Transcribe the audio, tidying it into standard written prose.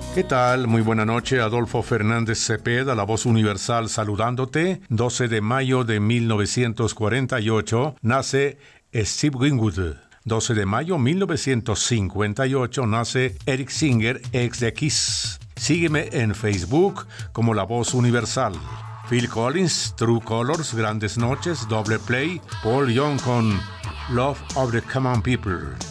¿Qué tal? Muy buena noche, Adolfo Fernández Cepeda, la voz universal saludándote. 12 de mayo de 1948 nace Steve Winwood. 12 de mayo 1958 nace Eric Singer, ex de Kiss. Sígueme en Facebook como La Voz Universal. Phil Collins, True Colors, Grandes Noches, Doble Play. Paul Young con Love of the Common People.